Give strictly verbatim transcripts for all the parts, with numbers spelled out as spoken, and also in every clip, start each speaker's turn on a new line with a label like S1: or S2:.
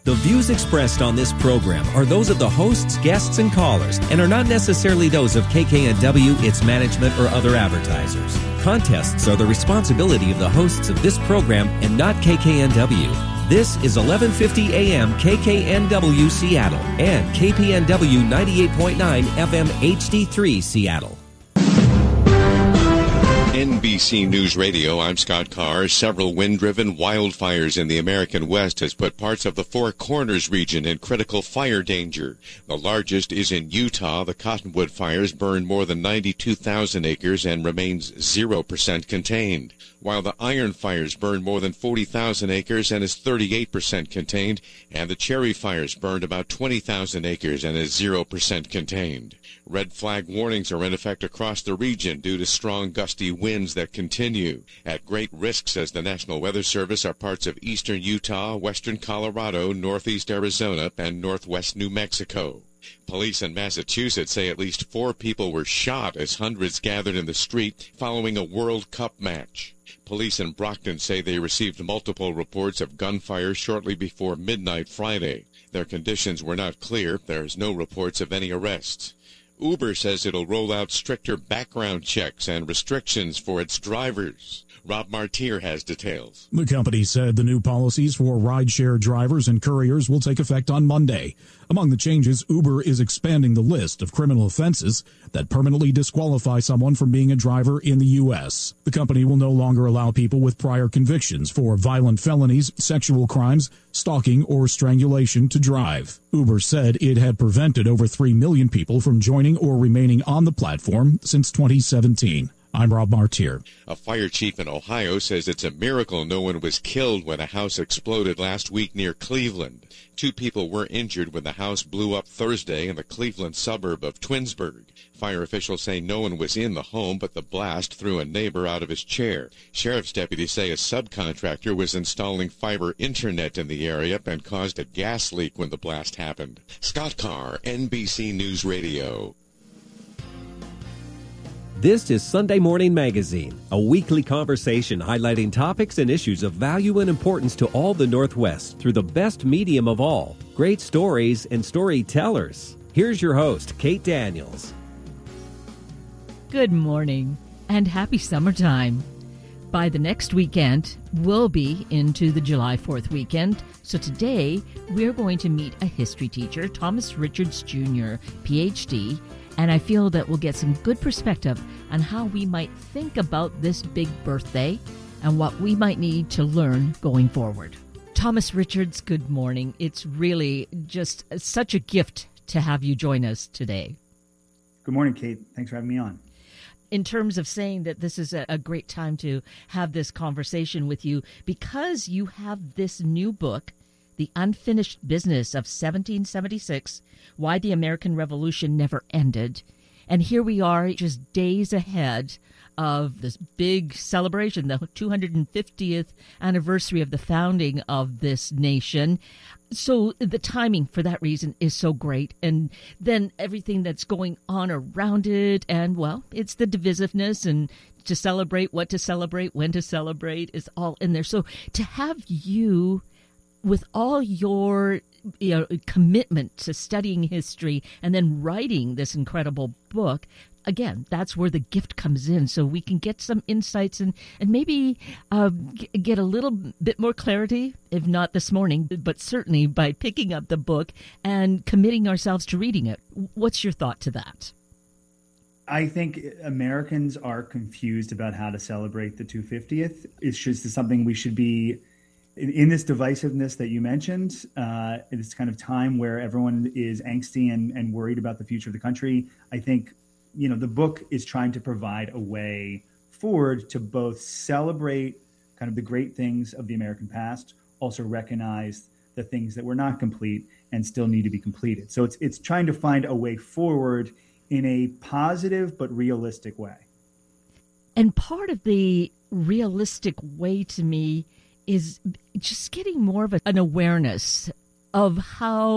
S1: The views expressed on this program are those of the hosts, guests, and callers, and are not necessarily those of K K N W, its management, or other advertisers. Contests are the responsibility of the hosts of this program and not K K N W. This is eleven fifty A M K K N W Seattle and K P N W ninety-eight point nine F M H D three Seattle.
S2: N B C News Radio, I'm Scott Carr. Several wind-driven wildfires in the American West has put parts of the Four Corners region in critical fire danger. The largest is in Utah. The Cottonwood fires burned more than ninety-two thousand acres and remains zero percent contained, while the Iron fires burned more than forty thousand acres and is thirty-eight percent contained, and the Cherry fires burned about twenty thousand acres and is zero percent contained. Red flag warnings are in effect across the region due to strong gusty winds that continue. At great risk, says the National Weather Service, are parts of eastern Utah, western Colorado, northeast Arizona, and northwest New Mexico. Police in Massachusetts say at least four people were shot as hundreds gathered in the street following a World Cup match. Police in Brockton say they received multiple reports of gunfire shortly before midnight Friday. Their conditions were not clear. There's no reports of any arrests. Uber says it'll roll out stricter background checks and restrictions for its drivers. Rob Martier has details.
S3: The company said the new policies for rideshare drivers and couriers will take effect on Monday. Among the changes, Uber is expanding the list of criminal offenses that permanently disqualify someone from being a driver in the U S. The company will no longer allow people with prior convictions for violent felonies, sexual crimes, stalking, or strangulation to drive. Uber said it had prevented over three million people from joining or remaining on the platform since twenty seventeen. I'm Rob Martier.
S2: A fire chief in Ohio says it's a miracle no one was killed when a house exploded last week near Cleveland. Two people were injured when the house blew up Thursday in the Cleveland suburb of Twinsburg. Fire officials say no one was in the home, but the blast threw a neighbor out of his chair. Sheriff's deputies say a subcontractor was installing fiber internet in the area and caused a gas leak when the blast happened. Scott Carr, N B C News Radio.
S1: This is Sunday Morning Magazine, a weekly conversation highlighting topics and issues of value and importance to all the Northwest through the best medium of all, great stories and storytellers. Here's your host, Kate Daniels.
S4: Good morning and happy summertime. By the next weekend, we'll be into the July fourth weekend. So today, we're going to meet a history teacher, Thomas Richards, Junior, P H D, and I feel that we'll get some good perspective on how we might think about this big birthday and what we might need to learn going forward. Thomas Richards, good morning. It's really just such a gift to have you join us today.
S5: Good morning, Kate. Thanks for having me on.
S4: In terms of saying that this is a, a great time to have this conversation with you, because you have this new book, The Unfinished Business of seventeen seventy-six, Why the American Revolution Never Ended. And here we are just days ahead of this big celebration, the two hundred fiftieth anniversary of the founding of this nation. So the timing for that reason is so great. And then everything that's going on around it. And, well, it's the divisiveness and to celebrate, what to celebrate, when to celebrate is all in there. So to have you with all your you know, commitment to studying history and then writing this incredible book, again, that's where the gift comes in. So we can get some insights and, and maybe uh, g- get a little bit more clarity, if not this morning, but certainly by picking up the book and committing ourselves to reading it. What's your thought to that?
S5: I think Americans are confused about how to celebrate the two hundred fiftieth. It's just something we should be in, in this divisiveness that you mentioned. Uh, it's kind of time where everyone is angsty and, and worried about the future of the country. I think, you know, the book is trying to provide a way forward to both celebrate kind of the great things of the American past, also recognize the things that were not complete and still need to be completed. So it's it's trying to find a way forward in a positive but realistic way.
S4: And part of the realistic way to me is just getting more of a, an awareness of how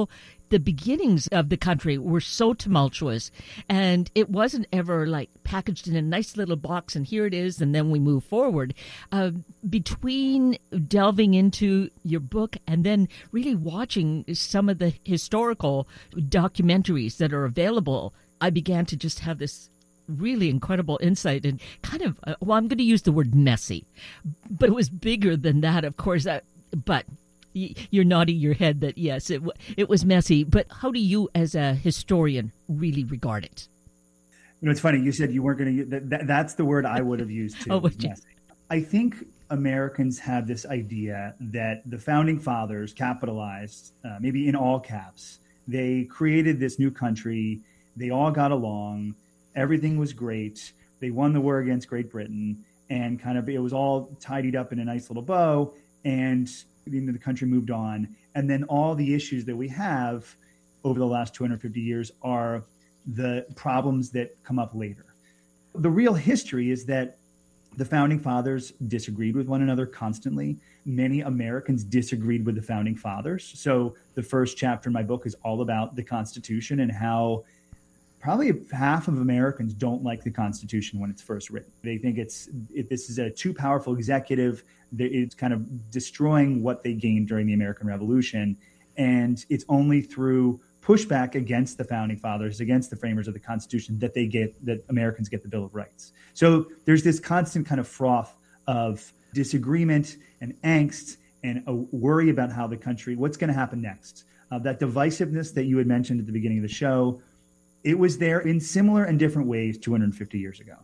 S4: the beginnings of the country were so tumultuous, and it wasn't ever like packaged in a nice little box and here it is and then we move forward. Uh, between delving into your book and then really watching some of the historical documentaries that are available, I began to just have this really incredible insight and kind of, uh, well, I'm going to use the word messy, but it was bigger than that, of course, uh, but you're nodding your head that, yes, it it was messy. But how do you, as a historian, really regard it?
S5: You know, it's funny. You said you weren't going to use that, that. That's the word I would have used too.
S4: Oh, would you?
S5: Messy. I think Americans have this idea that the founding fathers capitalized, uh, maybe in all caps. They created this new country. They all got along. Everything was great. They won the war against Great Britain, and kind of it was all tidied up in a nice little bow. And you know, the country moved on. And then all the issues that we have over the last two hundred fifty years are the problems that come up later. The real history is that the founding fathers disagreed with one another constantly. Many Americans disagreed with the founding fathers. So the first chapter in my book is all about the Constitution and how probably half of Americans don't like the Constitution when it's first written. They think it's it, this is a too powerful executive. It's kind of destroying what they gained during the American Revolution. And it's only through pushback against the founding fathers, against the framers of the Constitution, that they get that Americans get the Bill of Rights. So there's this constant kind of froth of disagreement and angst and a worry about how the country, what's going to happen next. Uh, that divisiveness that you had mentioned at the beginning of the show, it was there in similar and different ways two hundred fifty years ago.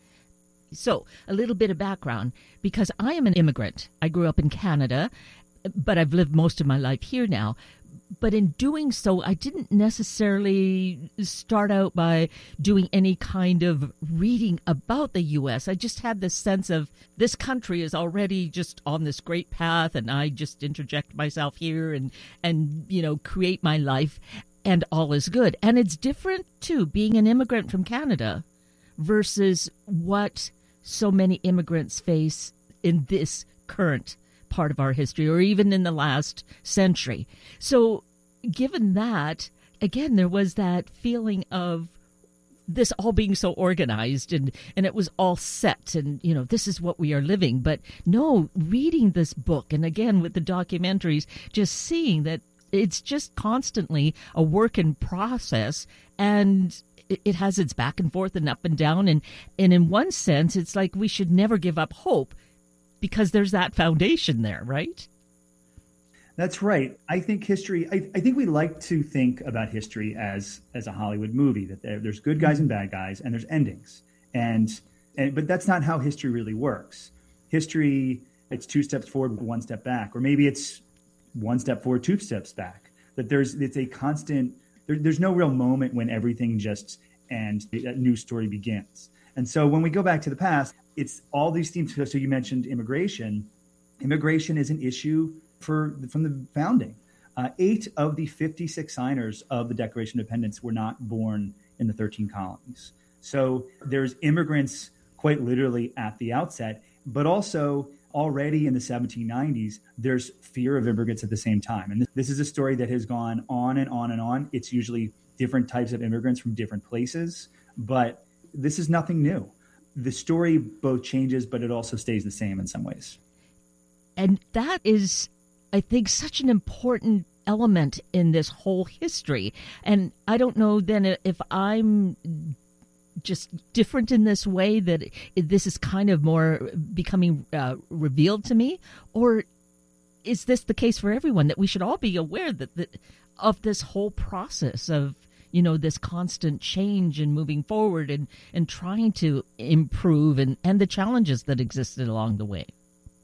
S4: So a little bit of background, because I am an immigrant. I grew up in Canada, but I've lived most of my life here now. But in doing so, I didn't necessarily start out by doing any kind of reading about the U S. I just had this sense of this country is already just on this great path, and I just interject myself here and, and you know, create my life, and all is good. And it's different, too, being an immigrant from Canada versus what so many immigrants face in this current part of our history, or even in the last century. So given that, again, there was that feeling of this all being so organized and, and it was all set and, you know, this is what we are living. But no, reading this book, and again, with the documentaries, just seeing that it's just constantly a work in process, and it, it has its back and forth and up and down. And, and in one sense, it's like we should never give up hope, because there's that foundation there, right?
S5: That's right. I think history, I, I think we like to think about history as as a Hollywood movie, that there, there's good guys and bad guys, and there's endings. And, and but that's not how history really works. History, it's two steps forward, one step back, or maybe it's one step forward, two steps back. That there's it's a constant, there, there's no real moment when everything just, and a new story begins. And so when we go back to the past, it's all these themes. So you mentioned immigration. Immigration is an issue for from the founding. Uh, eight of the fifty-six signers of the Declaration of Independence were not born in the thirteen colonies. So there's immigrants quite literally at the outset, but also already in the seventeen nineties, there's fear of immigrants at the same time. And this is a story that has gone on and on and on. It's usually different types of immigrants from different places, but this is nothing new. The story both changes, but it also stays the same in some ways.
S4: And that is, I think, such an important element in this whole history. And I don't know then if I'm just different in this way, that this is kind of more becoming uh, revealed to me, or is this the case for everyone, that we should all be aware that, that of this whole process of, you know, this constant change and moving forward and, and trying to improve, and, and the challenges that existed along the way?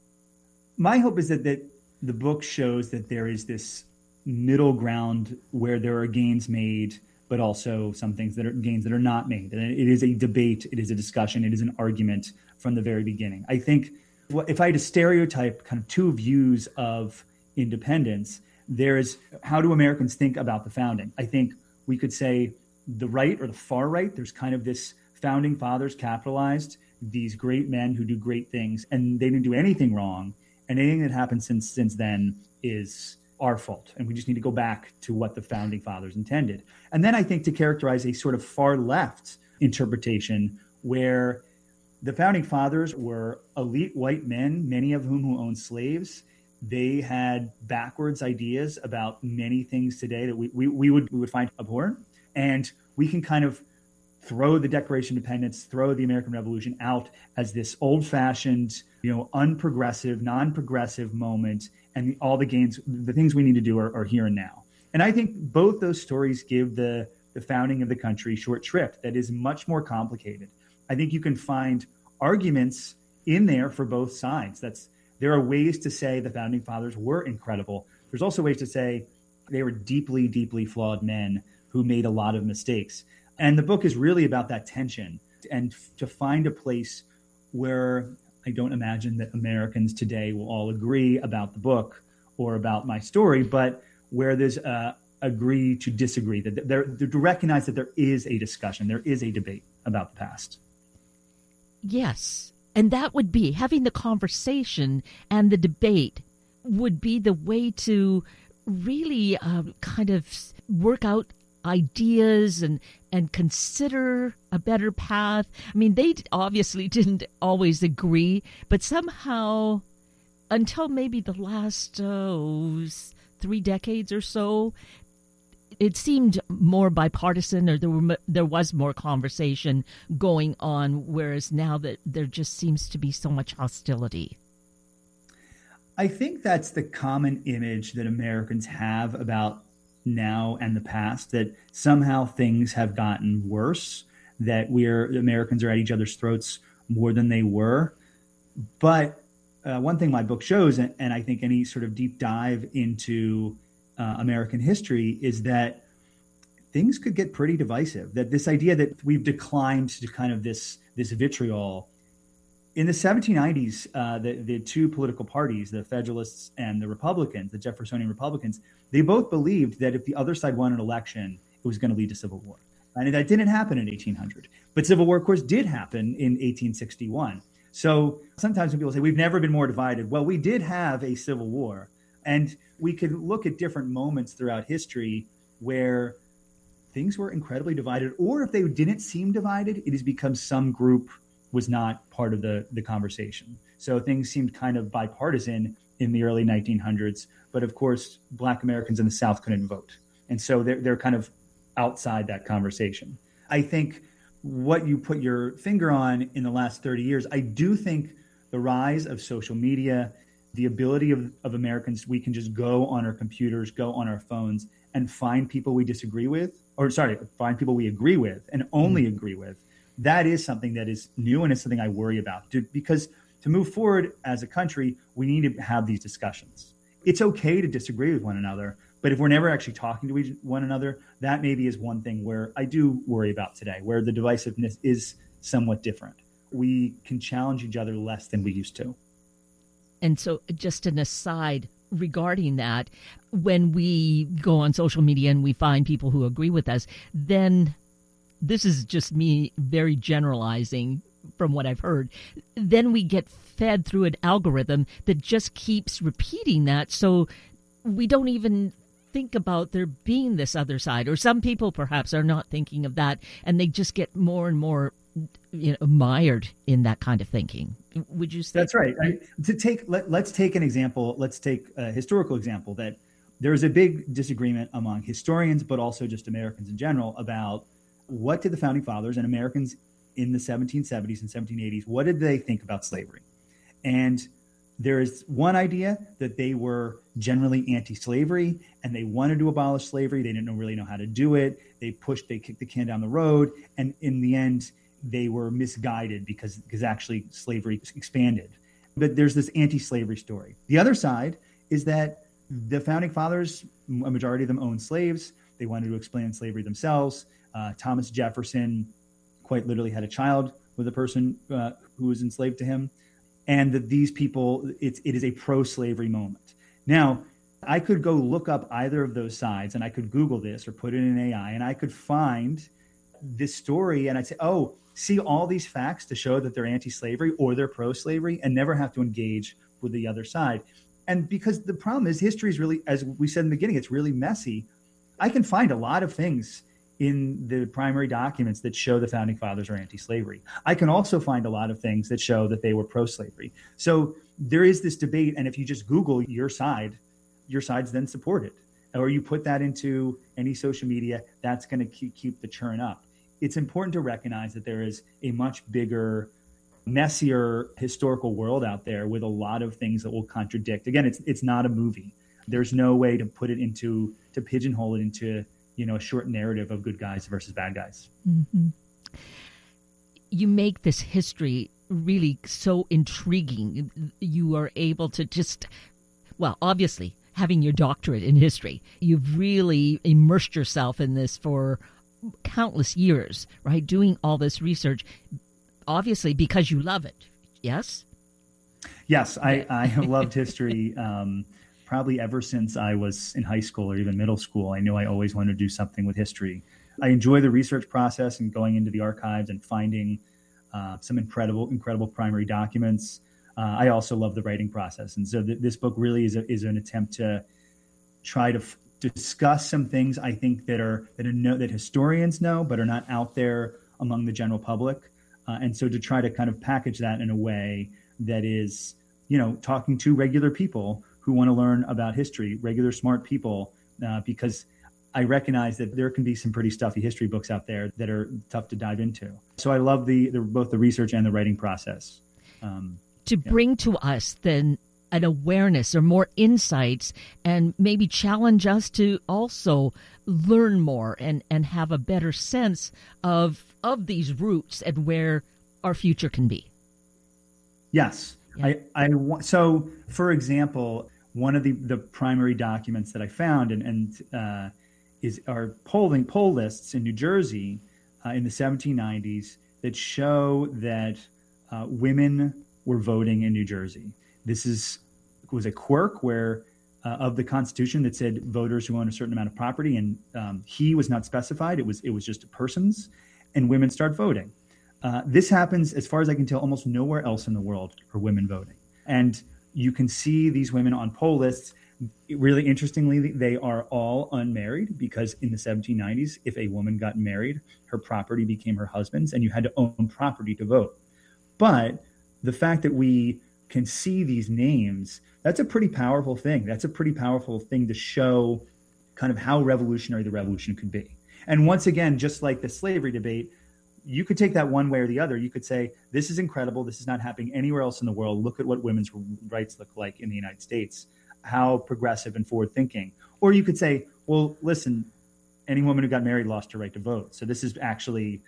S5: My hope is that, that the book shows that there is this middle ground where there are gains made, but also some things that are gains that are not made. And it is a debate, it is a discussion, it is an argument from the very beginning. I think if I had to stereotype kind of two views of independence, there is how do Americans think about the founding? I think we could say the right or the far right, there's kind of this founding fathers capitalized these great men who do great things, and they didn't do anything wrong. And anything that happened since since then is our fault, and we just need to go back to what the founding fathers intended. And then I think to characterize a sort of far left interpretation where the founding fathers were elite white men, many of whom who owned slaves. They had backwards ideas about many things today that we, we, we would we would find abhorrent. And we can kind of throw the Declaration of Independence, throw the American Revolution out as this old-fashioned, you know, unprogressive, non-progressive moment, and the, all the gains, the things we need to do are, are here and now. And I think both those stories give the, the founding of the country short shrift that is much more complicated. I think you can find arguments in there for both sides. That's there are ways to say the founding fathers were incredible. There's also ways to say they were deeply, deeply flawed men who made a lot of mistakes. And the book is really about that tension and to find a place where I don't imagine that Americans today will all agree about the book or about my story, but where there's a agree to disagree, that they're, they're to recognize that there is a discussion, there is a debate about the past.
S4: Yes. And that would be having the conversation, and the debate would be the way to really uh, kind of work out ideas and and consider a better path. I mean, they obviously didn't always agree, but somehow, until maybe the last oh, three decades or so, it seemed more bipartisan, or there were there was more conversation going on, whereas now that there just seems to be so much hostility.
S5: I think that's the common image that Americans have about now and the past, that somehow things have gotten worse, that we're Americans are at each other's throats more than they were. But uh, one thing my book shows, and, and I think any sort of deep dive into uh, American history, is that things could get pretty divisive. That this idea that we've declined to kind of this this vitriol. In the seventeen nineties, uh, the, the two political parties, the Federalists and the Republicans, the Jeffersonian Republicans, they both believed that if the other side won an election, it was going to lead to civil war. And that didn't happen in eighteen hundred. But civil war, of course, did happen in eighteen sixty-one. So sometimes when people say, we've never been more divided, well, we did have a civil war. And we could look at different moments throughout history where things were incredibly divided, or if they didn't seem divided, it has become some group was not part of the, the conversation. So things seemed kind of bipartisan in the early nineteen hundreds. But of course, Black Americans in the South couldn't vote. And so they're, they're kind of outside that conversation. I think what you put your finger on in the last thirty years, I do think the rise of social media, the ability of, of Americans, we can just go on our computers, go on our phones and find people we disagree with, or sorry, find people we agree with and only mm-hmm. agree with. That is something that is new, and it's something I worry about, to, because to move forward as a country, we need to have these discussions. It's okay to disagree with one another, but if we're never actually talking to each, one another, that maybe is one thing where I do worry about today, where the divisiveness is somewhat different. We can challenge each other less than we used to.
S4: And so just an aside regarding that, when we go on social media and we find people who agree with us, then this is just me very generalizing from what I've heard, then we get fed through an algorithm that just keeps repeating that. So we don't even think about there being this other side, or some people perhaps are not thinking of that, and they just get more and more, you know, mired in that kind of thinking. Would you say?
S5: That's right. I, to take, let, let's take an example. Let's take a historical example that there is a big disagreement among historians, but also just Americans in general, about what did the founding fathers and Americans in the seventeen seventies and seventeen eighties, what did they think about slavery? And there is one idea that they were generally anti-slavery and they wanted to abolish slavery. They didn't really know how to do it. They pushed, they kicked the can down the road. And in the end, they were misguided because, because actually slavery expanded. But there's this anti-slavery story. The other side is that the founding fathers, a majority of them owned slaves. They wanted to explain slavery themselves. Uh, Thomas Jefferson quite literally had a child with a person uh, who was enslaved to him. And that these people, it's, it is a pro-slavery moment. Now, I could go look up either of those sides, and I could Google this or put it in A I, and I could find this story, and I'd say, oh, see all these facts to show that they're anti-slavery or they're pro-slavery, and never have to engage with the other side. And because the problem is history is really, as we said in the beginning, it's really messy. I can find a lot of things in the primary documents that show the founding fathers are anti-slavery. I can also find a lot of things that show that they were pro-slavery. So there is this debate. And if you just Google your side, your sides then support it. Or you put that into any social media, that's going to keep, keep the churn up. It's important to recognize that there is a much bigger, messier historical world out there with a lot of things that will contradict. Again, it's it's not a movie. There's no way to put it into, to pigeonhole it into, you know, a short narrative of good guys versus bad guys.
S4: Mm-hmm. You make this history really so intriguing. You are able to just, well, obviously, having your doctorate in history, you've really immersed yourself in this for countless years, right? Doing all this research, obviously because you love it. Yes?
S5: Yes, I, I have loved history um, probably ever since I was in high school or even middle school. I knew I always wanted to do something with history. I enjoy the research process and going into the archives and finding uh, some incredible, incredible primary documents. Uh, I also love the writing process. And so th- this book really is, a, is an attempt to try to f- discuss some things I think that are that are know, that historians know, but are not out there among the general public. Uh, and so to try to kind of package that in a way that is, you know, talking to regular people who want to learn about history, regular smart people, uh, because I recognize that there can be some pretty stuffy history books out there that are tough to dive into. So I love the, the both the research and the writing process. Um,
S4: to yeah. bring to us then an awareness or more insights and maybe challenge us to also learn more and, and have a better sense of of these roots and where our future can be.
S5: Yes. Yeah. I, I want, so, for example, one of the, the primary documents that I found and, and uh, is are polling poll lists in New Jersey uh, in the seventeen nineties that show that uh, women were voting in New Jersey. This is was a quirk where uh, of the Constitution that said voters who own a certain amount of property, and um, he was not specified. It was it was just persons, and women start voting. Uh, this happens, as far as I can tell, almost nowhere else in the world for women voting. And you can see these women on poll lists. Really interestingly, they are all unmarried because in the seventeen nineties, if a woman got married, her property became her husband's, and you had to own property to vote. But the fact that we can see these names, that's a pretty powerful thing. That's a pretty powerful thing to show kind of how revolutionary the revolution could be. And once again, just like the slavery debate, you could take that one way or the other. You could say, this is incredible. This is not happening anywhere else in the world. Look at what women's rights look like in the United States. How progressive and forward thinking. Or you could say, well, listen, any woman who got married lost her right to vote. So this is actually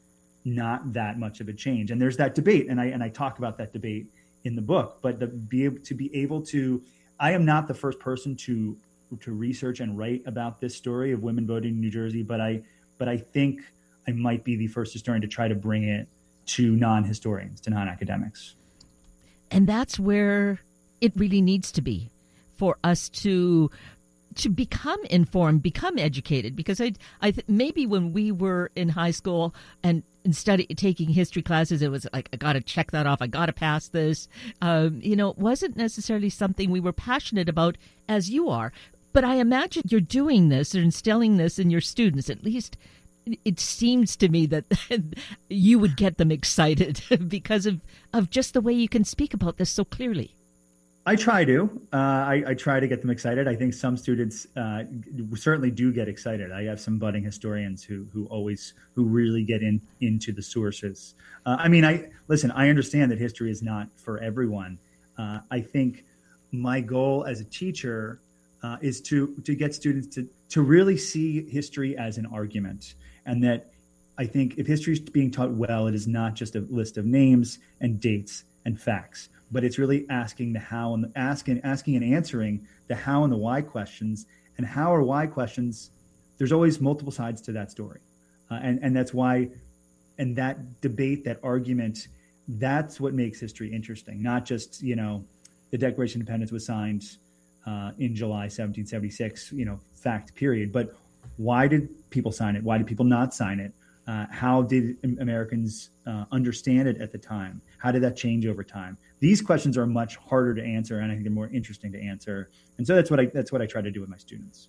S5: not that much of a change. And there's that debate. And I, and I talk about that debate in the book, but the, be able to be able to, I am not the first person to, to research and write about this story of women voting in New Jersey, but I, but I think I might be the first historian to try to bring it to non-historians, to non-academics.
S4: And that's where it really needs to be for us to to become informed, become educated. Because I, I th- maybe when we were in high school and, and study taking history classes, it was like, I got to check that off. I got to pass this. Um, you know, it wasn't necessarily something we were passionate about as you are. But I imagine you're doing this or instilling this in your students. At least it seems to me that you would get them excited because of, of just the way you can speak about this so clearly.
S5: I try to. Uh, I, I try to get them excited. I think some students uh, certainly do get excited. I have some budding historians who who always who really get in into the sources. Uh, I mean, I listen. I understand that history is not for everyone. Uh, I think my goal as a teacher uh, is to to get students to to really see history as an argument, and that I think if history is being taught well, it is not just a list of names and dates and facts, but it's really asking the how and the asking, asking and answering the how and the why questions. And how or why questions, there's always multiple sides to that story. Uh, and, and that's why, and that debate, that argument, that's what makes history interesting. Not just, you know, the Declaration of Independence was signed uh, in July seventeen seventy-six, you know, fact period. But why did people sign it? Why did people not sign it? Uh, how did Americans uh, understand it at the time? How did that change over time? These questions are much harder to answer, and I think they're more interesting to answer. And so that's what I that's what I try to do with my students.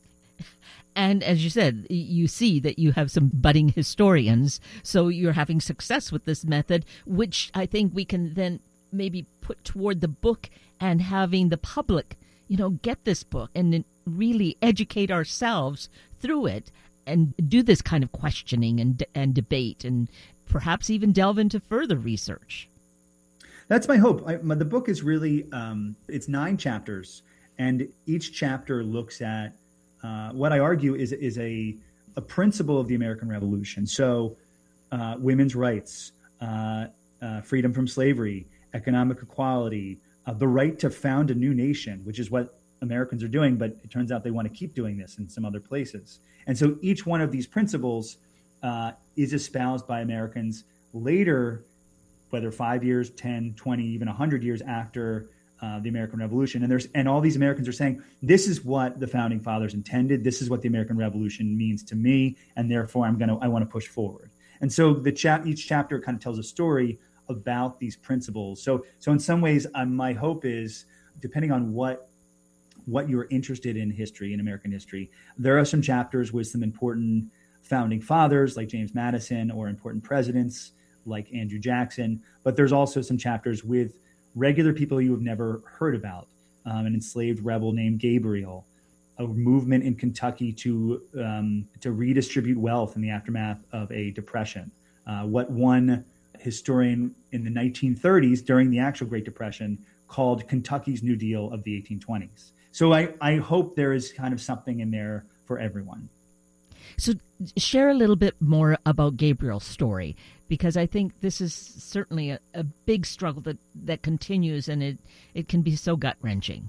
S4: And as you said, you see that you have some budding historians, so you're having success with this method, which I think we can then maybe put toward the book and having the public, you know, get this book and really educate ourselves through it and do this kind of questioning and and debate and perhaps even delve into further research.
S5: That's my hope. I, my, the book is really, um, it's nine chapters, and each chapter looks at uh, what I argue is is a, a principle of the American Revolution. So uh, women's rights, uh, uh, freedom from slavery, economic equality, uh, the right to found a new nation, which is what Americans are doing, but it turns out they want to keep doing this in some other places. And so each one of these principles uh, is espoused by Americans later, whether five years, ten, twenty, even one hundred years after uh, the American Revolution. And there's and all these Americans are saying, this is what the Founding Fathers intended. This is what the American Revolution means to me. And therefore, I'm going to I want to push forward. And so the cha- each chapter kind of tells a story about these principles. So so in some ways, um, my hope is, depending on what what you're interested in history, in American history, there are some chapters with some important founding fathers like James Madison or important presidents like Andrew Jackson. But there's also some chapters with regular people you have never heard about, um, an enslaved rebel named Gabriel, a movement in Kentucky to um, to redistribute wealth in the aftermath of a depression. Uh, what one historian in the nineteen thirties during the actual Great Depression called Kentucky's New Deal of the eighteen twenties. So I, I hope there is kind of something in there for everyone.
S4: So share a little bit more about Gabriel's story, because I think this is certainly a, a big struggle that, that continues, and it, it can be so gut-wrenching.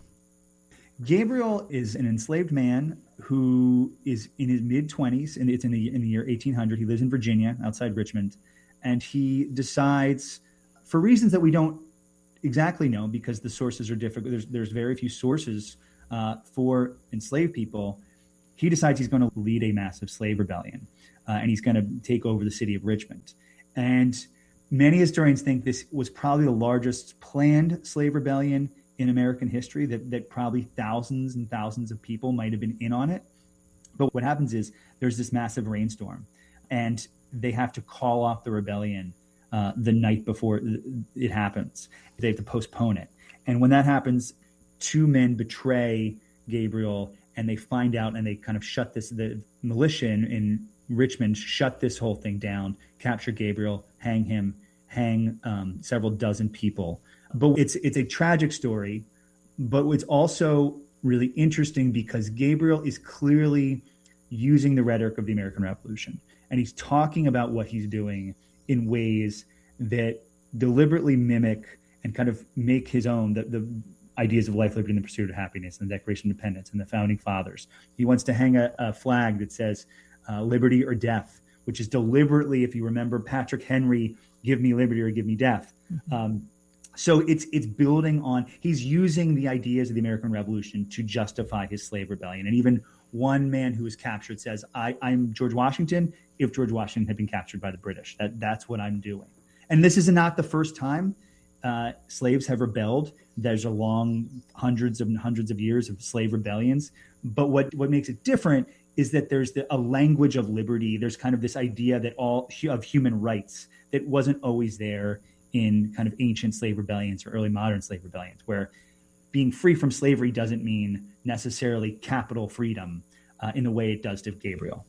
S5: Gabriel is an enslaved man who is in his mid-twenties, and it's in the, in the year eighteen hundred. He lives in Virginia, outside Richmond, and he decides, for reasons that we don't exactly know because the sources are difficult, there's, there's very few sources uh, for enslaved people, he decides he's going to lead a massive slave rebellion, uh, and he's going to take over the city of Richmond. And many historians think this was probably the largest planned slave rebellion in American history, that, that probably thousands and thousands of people might have been in on it. But what happens is there's this massive rainstorm, and they have to call off the rebellion uh, the night before it happens. They have to postpone it. And when that happens, two men betray Gabriel, and they find out, and they kind of shut this, the militia in, in Richmond shut this whole thing down, capture Gabriel, hang him, hang um, several dozen people. But it's it's a tragic story, but it's also really interesting because Gabriel is clearly using the rhetoric of the American Revolution. And he's talking about what he's doing in ways that deliberately mimic and kind of make his own the, the ideas of life, liberty, and the pursuit of happiness, and the Declaration of Independence, and the Founding Fathers. He wants to hang a, a flag that says uh, liberty or death, which is deliberately, if you remember Patrick Henry, give me liberty or give me death. Mm-hmm. Um, so it's it's building on, he's using the ideas of the American Revolution to justify his slave rebellion. And even one man who was captured says, I, I'm George Washington if George Washington had been captured by the British. That That's what I'm doing. And this is not the first time uh, slaves have rebelled. There's a long hundreds and hundreds of years of slave rebellions. But what, what makes it different is that there's the, a language of liberty. There's kind of this idea that all of human rights that wasn't always there in kind of ancient slave rebellions or early modern slave rebellions, where being free from slavery doesn't mean necessarily capital freedom uh, in the way it does to Gabriel.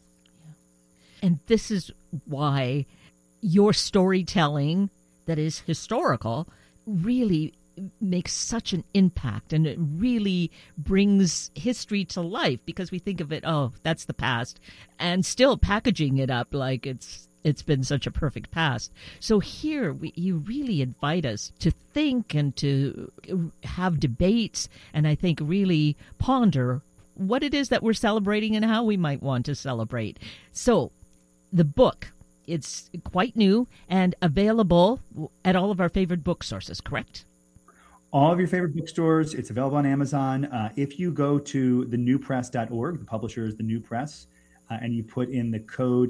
S4: Yeah. And this is why your storytelling that is historical really makes such an impact, and it really brings history to life, because we think of it, oh, that's the past, and still packaging it up like it's it's been such a perfect past. So here we, you really invite us to think and to have debates, and I think really ponder what it is that we're celebrating and how we might want to celebrate. So the book, it's quite new and available at all of our favorite book sources, correct?
S5: All of your favorite bookstores. It's available on Amazon. Uh, if you go to the new press dot org, the publisher is the New Press, uh, and you put in the code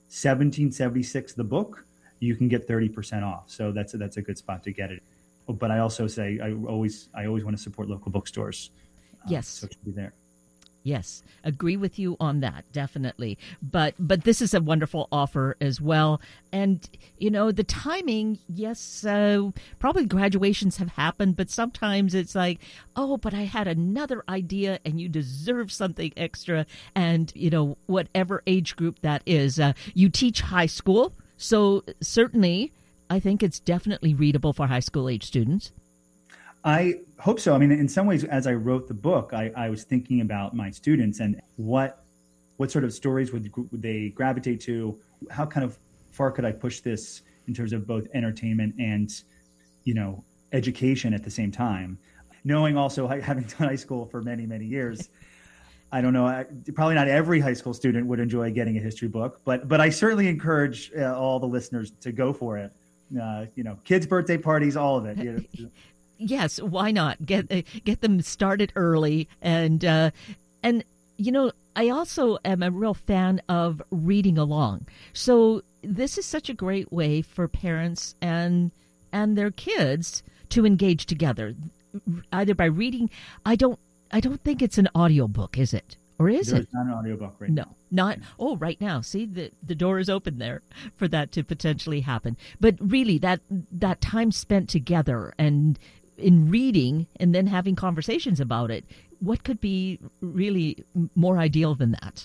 S5: seventeen seventy-six the book, you can get thirty percent off. So that's a, that's a good spot to get it. But I also say I always I always want to support local bookstores.
S4: Yes.
S5: Uh, so it should be there.
S4: Yes, agree with you on that, definitely. But but this is a wonderful offer as well. And, you know, the timing, yes, uh, probably graduations have happened, but sometimes it's like, oh, but I had another idea and you deserve something extra. And, you know, whatever age group that is, uh, you teach high school. So certainly, I think it's definitely readable for high school age students.
S5: I hope so. I mean, in some ways, as I wrote the book, I, I was thinking about my students and what what sort of stories would, would they gravitate to? How kind of far could I push this in terms of both entertainment and, you know, education at the same time? Knowing also, having done high school for many, many years, I don't know, probably not every high school student would enjoy getting a history book, but but I certainly encourage uh, all the listeners to go for it. Uh, you know, kids' birthday parties, all of it. You know.
S4: Yes, why not get get them started early, and uh, and you know, I also am a real fan of reading along. So this is such a great way for parents and and their kids to engage together, either by reading. I don't I don't think it's an audiobook, is it? Or is
S5: There's
S4: it?
S5: not an audiobook right
S4: no,
S5: now.
S4: not. Oh, right now. See, the the door is open there for that to potentially happen. But really, that that time spent together and in reading and then having conversations about it, what could be really more ideal than that?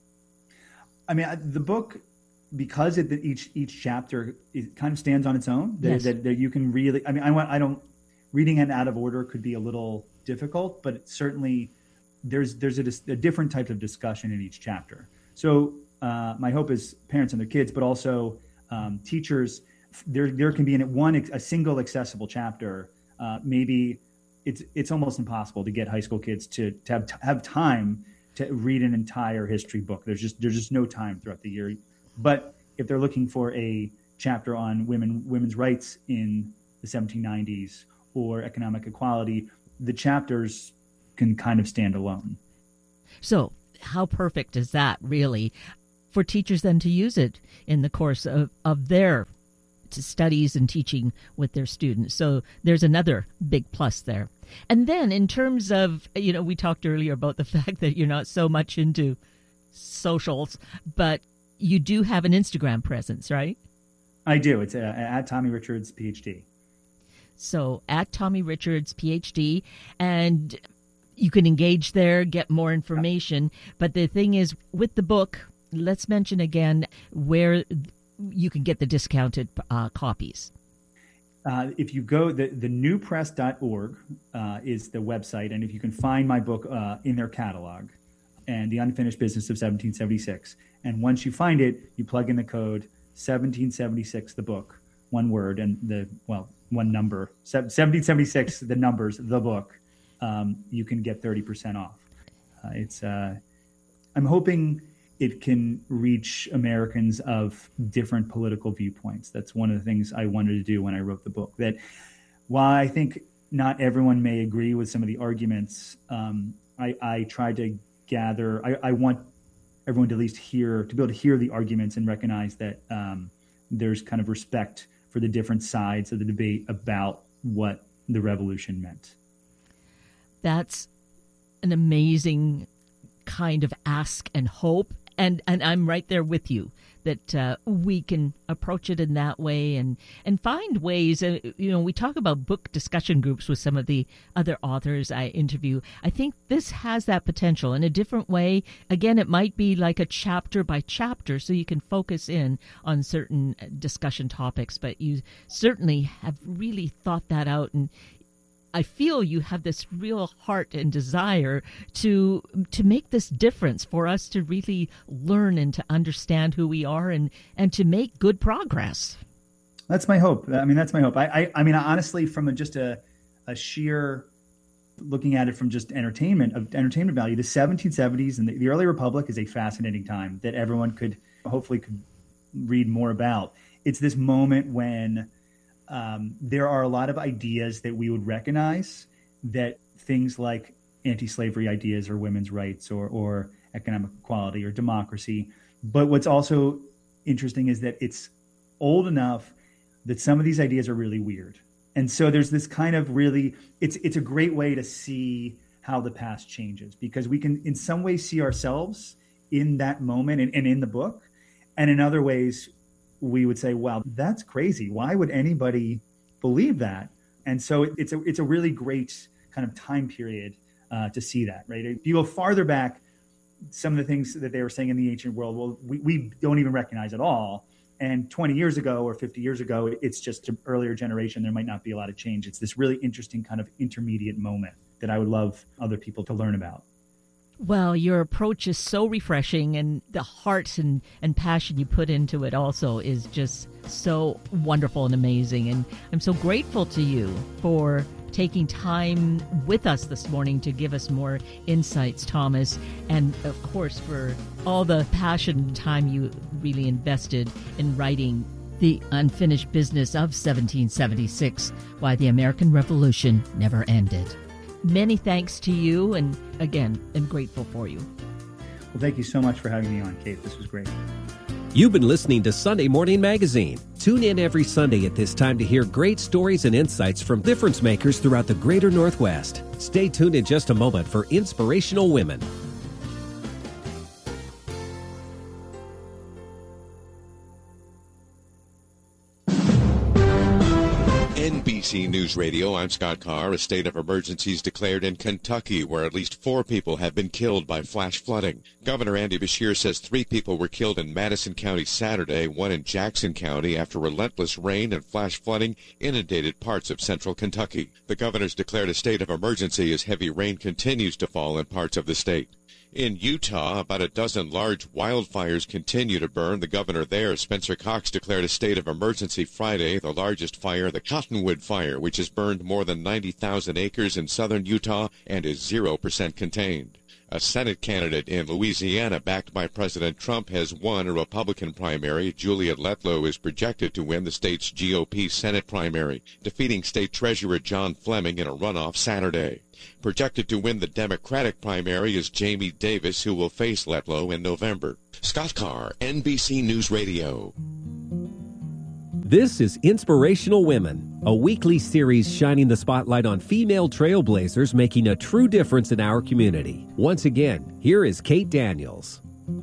S5: I mean, the book, because it, each each chapter it kind of stands on its own. That,
S4: Yes.
S5: that, that you can really. I mean, I want. I don't. Reading it out of order could be a little difficult, but it certainly there's there's a, a different type of discussion in each chapter. So uh, my hope is parents and their kids, but also um, teachers. There there can be in it one a single accessible chapter. Uh, maybe it's it's almost impossible to get high school kids to, to have have time to read an entire history book. There's just there's just no time throughout the year. But if they're looking for a chapter on women women's rights in the seventeen nineties or economic equality, the chapters can kind of stand alone.
S4: So how perfect is that, really, for teachers then to use it in the course of, of their studies and teaching with their students? So there's another big plus there. And then in terms of, you know, we talked earlier about the fact that you're not so much into socials, but you do have an Instagram presence, right?
S5: I do. It's uh, at Tommy Richards, P H D.
S4: So at Tommy Richards, P H D, and you can engage there, get more information. But the thing is, with the book, let's mention again where you can get the discounted uh, copies.
S5: Uh, if you go, the, the new press dot org uh, is the website, and if you can find my book uh, in their catalog, and The Unfinished Business of seventeen seventy-six, and once you find it, you plug in the code seventeen seventy-six, the book, one word, and the, well, one number, seventeen seventy-six, the numbers, the book, um, you can get thirty percent off. Uh, it's, uh, I'm hoping it can reach Americans of different political viewpoints. That's one of the things I wanted to do when I wrote the book. That while I think not everyone may agree with some of the arguments, um, I, I tried to gather, I, I want everyone to at least hear, to be able to hear the arguments and recognize that um, there's kind of respect for the different sides of the debate about what the revolution meant.
S4: That's an amazing kind of ask and hope. And and I'm right there with you that uh, we can approach it in that way and, and find ways. Uh, you know, we talk about book discussion groups with some of the other authors I interview. I think this has that potential in a different way. Again, it might be like a chapter by chapter, so you can focus in on certain discussion topics. But you certainly have really thought that out, and I feel you have this real heart and desire to to make this difference for us to really learn and to understand who we are and, and to make good progress.
S5: That's my hope. I mean, that's my hope. I I, I mean, honestly, from a, just a, a sheer looking at it from just entertainment of entertainment value, the seventeen seventies and the, the early Republic is a fascinating time that everyone could hopefully could read more about. It's this moment when Um, there are a lot of ideas that we would recognize, that things like anti-slavery ideas or women's rights or, or economic equality or democracy. But what's also interesting is that it's old enough that some of these ideas are really weird. And so there's this kind of really, it's it's a great way to see how the past changes, because we can in some ways see ourselves in that moment and, and in the book. And in other ways, we would say, wow, that's crazy. Why would anybody believe that? And so it, it's a it's a really great kind of time period uh, to see that, right? If you go farther back, some of the things that they were saying in the ancient world, well, we, we don't even recognize at all. And twenty years ago or fifty years ago, it's just an earlier generation. There might not be a lot of change. It's this really interesting kind of intermediate moment that I would love other people to learn about.
S4: Well, your approach is so refreshing, and the heart and, and passion you put into it also is just so wonderful and amazing. And I'm so grateful to you for taking time with us this morning to give us more insights, Thomas, and of course for all the passion and time you really invested in writing The Unfinished Business of seventeen seventy-six, Why the American Revolution Never Ended. Many thanks to you, and again, I'm grateful for you.
S5: Well, thank you so much for having me on, Kate. This was great.
S1: You've been listening to Sunday Morning Magazine. Tune in every Sunday at this time to hear great stories and insights from difference makers throughout the greater Northwest. Stay tuned in just a moment for Inspirational Women.
S2: N B C News Radio, I'm Scott Carr. A state of emergency is declared in Kentucky, where at least four people have been killed by flash flooding. Governor Andy Beshear says three people were killed in Madison County Saturday, one in Jackson County, after relentless rain and flash flooding inundated parts of central Kentucky. The governor's declared a state of emergency as heavy rain continues to fall in parts of the state. In Utah, about a dozen large wildfires continue to burn. The governor there, Spencer Cox, declared a state of emergency Friday. The largest fire, the Cottonwood Fire, which has burned more than ninety thousand acres in southern Utah and is zero percent contained. A Senate candidate in Louisiana backed by President Trump has won a Republican primary. Juliet Letlow is projected to win the state's G O P Senate primary, defeating State Treasurer John Fleming in a runoff Saturday. Projected to win the Democratic primary is Jamie Davis, who will face Letlow in November. Scott Carr, N B C News Radio.
S1: This is Inspirational Women, a weekly series shining the spotlight on female trailblazers making a true difference in our community. Once again, here is Kate Daniels.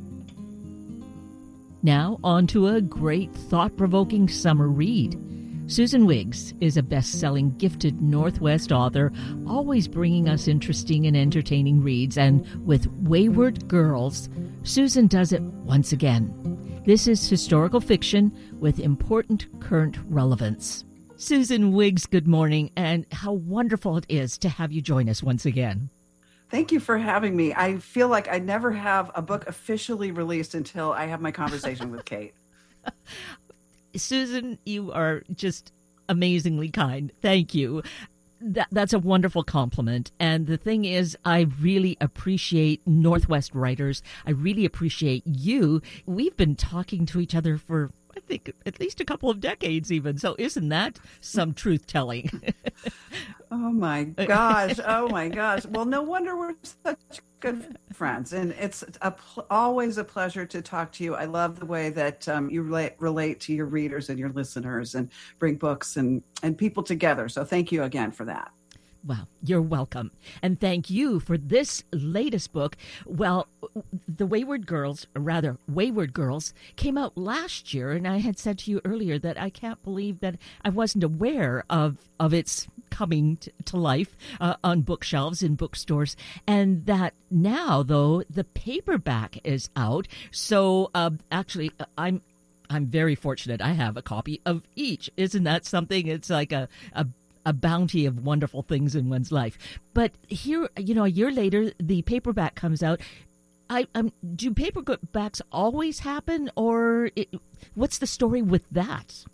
S4: Now, on to a great, thought-provoking summer read. Susan Wiggs is a best-selling, gifted Northwest author, always bringing us interesting and entertaining reads, and with Wayward Girls, Susan does it once again. This is historical fiction with important current relevance. Susan Wiggs, good morning, and how wonderful it is to have you join us once again.
S6: Thank you for having me. I feel like I never have a book officially released until I have my conversation with Kate.
S4: Susan, you are just amazingly kind. Thank you. That, that's a wonderful compliment. And the thing is, I really appreciate Northwest writers. I really appreciate you. We've been talking to each other for, I think, at least a couple of decades even. So isn't that some truth telling?
S6: Oh, my gosh. Oh, my gosh. Well, no wonder we're such good friends. And it's a pl- always a pleasure to talk to you. I love the way that um, you relate, relate to your readers and your listeners and bring books and, and people together. So thank you again for that.
S4: Well, you're welcome. And thank you for this latest book. Well, The Wayward Girls, or rather, Wayward Girls, came out last year, and I had said to you earlier that I can't believe that I wasn't aware of, of its coming t- to life uh, on bookshelves in bookstores, and that now, though, the paperback is out. So, uh, actually, I'm I'm very fortunate. I have a copy of each. Isn't that something? It's like a, a a bounty of wonderful things in one's life. But here, you know, a year later, the paperback comes out. I, um, do paperbacks always happen, or it, what's the story with that?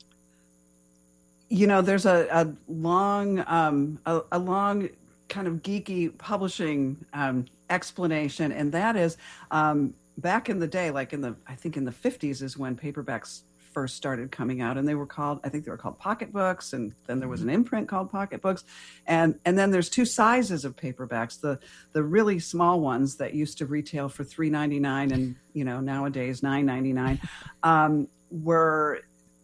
S6: You know, there's a, a long, um, a, a long kind of geeky publishing um, explanation, and that is um, back in the day, like in the, I think in the fifties is when paperbacks first started coming out, and they were called, I think they were called pocketbooks, and then there was an imprint called pocketbooks, and and then there's two sizes of paperbacks, the the really small ones that used to retail for three ninety-nine and you know nowadays nine ninety-nine, um, were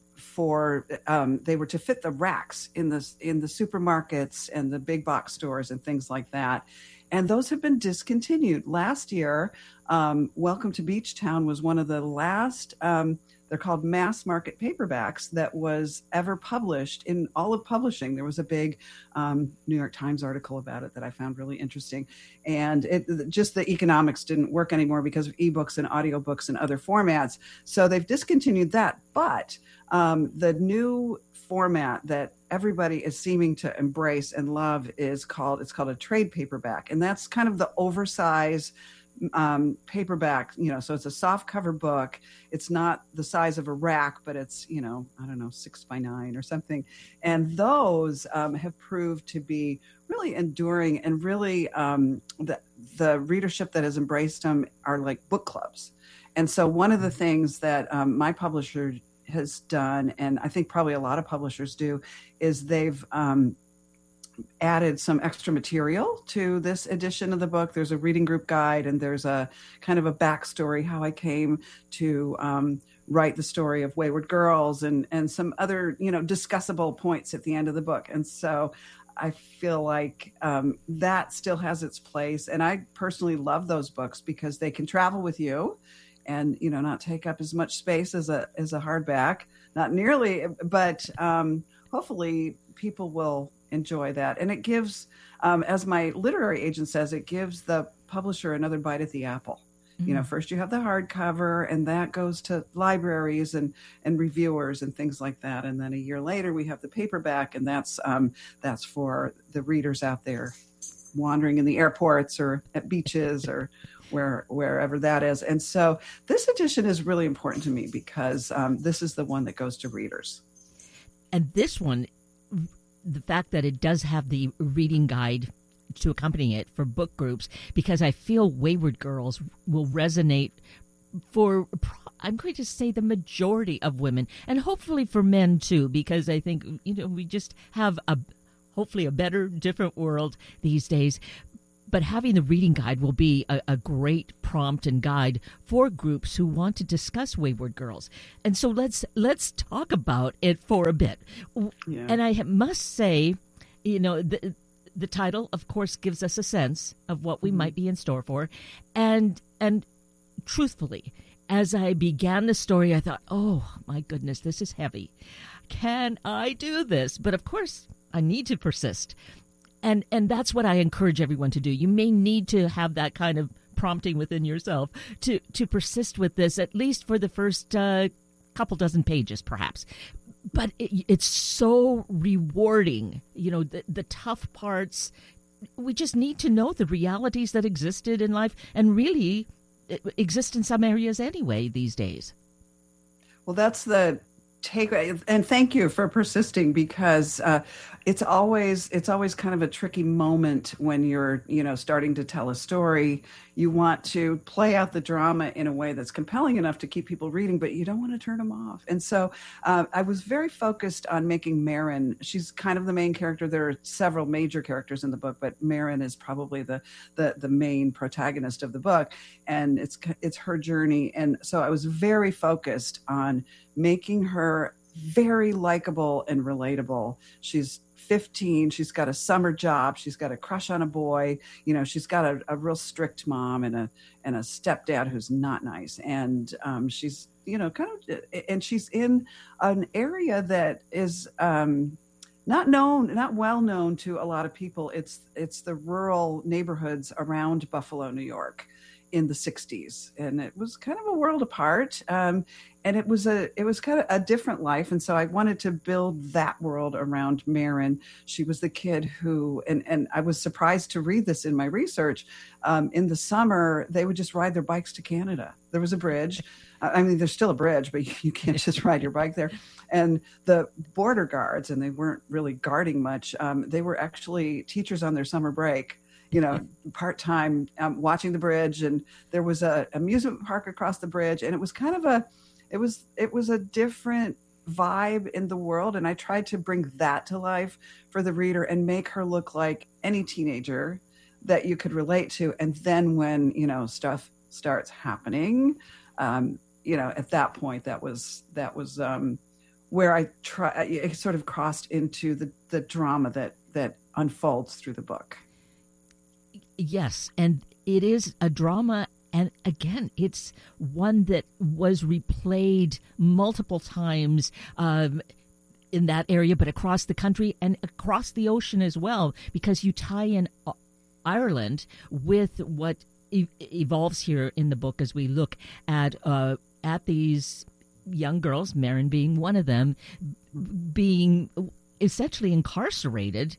S6: for um, they were to fit the racks in the in the supermarkets and the big box stores and things like that. And those have been discontinued. Last year, um, Welcome to Beach Town was one of the last, um, they're called mass market paperbacks, that was ever published in all of publishing. There was a big um, New York Times article about it that I found really interesting. And it just the economics didn't work anymore because of ebooks and audiobooks and other formats. So they've discontinued that. But um, the new format that everybody is seeming to embrace and love is called, it's called a trade paperback. And that's kind of the oversized um, paperback, you know, so it's a soft cover book. It's not the size of a rack, but it's, you know, I don't know, six by nine or something. And those um, have proved to be really enduring, and really um, the, the readership that has embraced them are like book clubs. And so one of the things that um, my publisher has done, and I think probably a lot of publishers do, is they've um, added some extra material to this edition of the book. There's a reading group guide, and there's a kind of a backstory, how I came to um, write the story of Wayward Girls, and, and some other, you know, discussable points at the end of the book. And so I feel like um, that still has its place. And I personally love those books because they can travel with you, and, you know, not take up as much space as a as a hardback, not nearly, but um, hopefully people will enjoy that. And it gives, um, as my literary agent says, it gives the publisher another bite at the apple. Mm-hmm. You know, first you have the hardcover, and that goes to libraries and and reviewers and things like that. And then a year later we have the paperback, and that's um, that's for the readers out there wandering in the airports or at beaches or where wherever that is. And so this edition is really important to me because um, this is the one that goes to readers.
S4: And this one, the fact that it does have the reading guide to accompany it for book groups, because I feel Wayward Girls will resonate for, I'm going to say, the majority of women, and hopefully for men too, because I think, you know, we just have a hopefully a better, different world these days. But having the reading guide will be a, a great prompt and guide for groups who want to discuss Wayward Girls. And so let's let's talk about it for a bit. Yeah. And I must say, you know, the, the title, of course, gives us a sense of what we mm-hmm. might be in store for. And and truthfully, as I began the story, I thought, oh, my goodness, this is heavy. Can I do this? But of course, I need to persist. And and that's what I encourage everyone to do. You may need to have that kind of prompting within yourself to, to persist with this, at least for the first uh, couple dozen pages, perhaps. But it, it's so rewarding. You know, the, the tough parts, we just need to know the realities that existed in life and really exist in some areas anyway these days.
S6: Well, that's the take, and thank you for persisting, because uh, it's always it's always kind of a tricky moment when you're, you know, starting to tell a story. You want to play out the drama in a way that's compelling enough to keep people reading, but you don't want to turn them off. And so uh, I was very focused on making Marin, she's kind of the main character. There are several major characters in the book, but Marin is probably the the, the main protagonist of the book, and it's it's her journey. And so I was very focused on making her very likable and relatable. She's fifteen. She's got a summer job. She's got a crush on a boy. You know, she's got a, a real strict mom and a and a stepdad who's not nice. And um, she's, you know, kind of, and she's in an area that is um, not known, not well known to a lot of people. It's it's the rural neighborhoods around Buffalo, New York, in the sixties, and it was kind of a world apart. Um, and it was a it was kind of a different life, and so I wanted to build that world around Marin. She was the kid who, and and I was surprised to read this in my research. Um, in the summer, they would just ride their bikes to Canada. There was a bridge. I mean, there's still a bridge, but you, you can't just ride your bike there. And the border guards, and they weren't really guarding much. Um, they were actually teachers on their summer break, you know, part-time, um, watching the bridge. And there was a amusement park across the bridge. And it was kind of a, it was, it was a different vibe in the world. And I tried to bring that to life for the reader and make her look like any teenager that you could relate to. And then when, you know, stuff starts happening, um, you know, at that point, that was that was um, where I try. It sort of crossed into the the drama that that unfolds through the book.
S4: Yes, and it is a drama. And again, it's one that was replayed multiple times um, in that area, but across the country and across the ocean as well, because you tie in Ireland with what e- evolves here in the book as we look at uh, at these young girls, Marin being one of them, being essentially incarcerated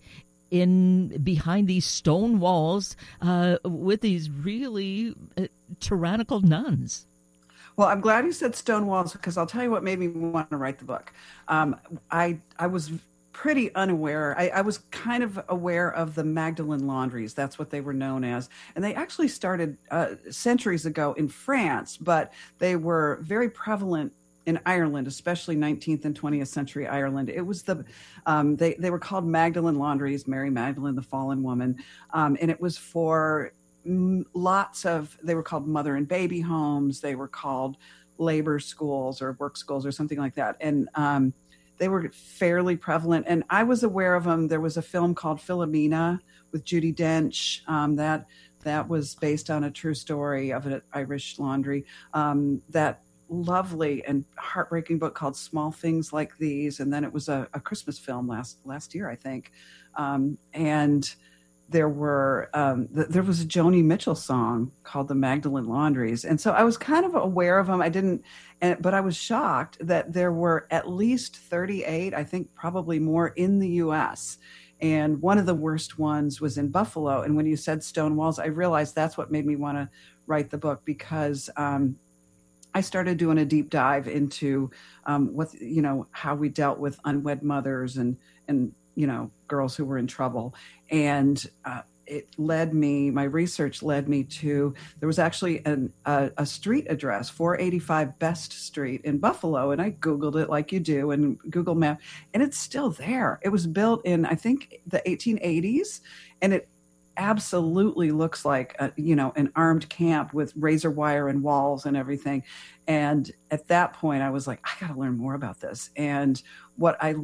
S4: in behind these stone walls uh, with these really uh, tyrannical nuns.
S6: Well, I'm glad you said stone walls, because I'll tell you what made me want to write the book. Um, I I was pretty unaware. I, I was kind of aware of the Magdalen laundries. That's what they were known as. And they actually started uh, centuries ago in France, but they were very prevalent in Ireland, especially nineteenth and twentieth century Ireland. It was the, um, they, they were called Magdalen laundries, Mary Magdalene, the fallen woman. Um, and it was for m- lots of, they were called mother and baby homes. They were called labor schools or work schools or something like that. And um, they were fairly prevalent. And I was aware of them. There was a film called Philomena with Judi Dench um, that, that was based on a true story of an Irish laundry um, that, lovely and heartbreaking book called Small Things Like These. And then it was a, a Christmas film last last year, I think. Um, and there were um, th- there was a Joni Mitchell song called The Magdalen Laundries. And so I was kind of aware of them. I didn't, and, but I was shocked that there were at least thirty-eight, I think probably more, in the U S. And one of the worst ones was in Buffalo. And when you said stone walls, I realized that's what made me want to write the book, because um, I started doing a deep dive into um, what, you know, how we dealt with unwed mothers and, and, you know, girls who were in trouble. And uh, it led me, my research led me to, there was actually an, a, a street address, four eighty-five Best Street in Buffalo. And I Googled it like you do and Google Map, and it's still there. It was built in, I think, the eighteen eighties. And it absolutely looks like a, you know, an armed camp with razor wire and walls and everything. And at that point I was like, I got to learn more about this. And what I